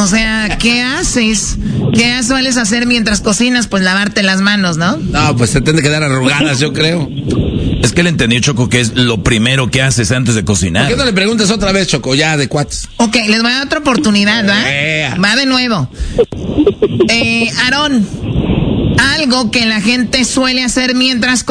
O sea, ¿qué haces? ¿Qué sueles hacer mientras cocinas? Pues lavarte las manos, ¿no? No, pues se tiene que dar arrugadas, yo creo. Es que él entendió, Choco, que es lo primero que haces antes de cocinar. ¿Por qué no le preguntas otra vez, Choco, ya de cuates? Ok, les voy a dar otra oportunidad, ¿va? Va de nuevo. Aarón, algo que la gente suele hacer mientras